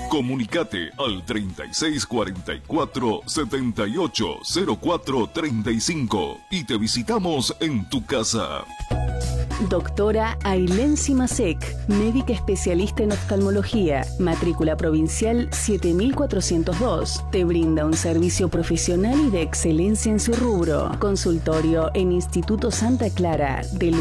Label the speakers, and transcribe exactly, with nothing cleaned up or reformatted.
Speaker 1: Comunicate al treinta y seis cuarenta y cuatro, setenta y ocho cero cuatro treinta y cinco y te visitamos en tu casa.
Speaker 2: Doctora Ailén Simasek, médica especialista en oftalmología, matrícula provincial siete mil cuatrocientos dos. Te brinda un servicio profesional y de excelencia en su rubro. Consultorio en Instituto Santa Clara, de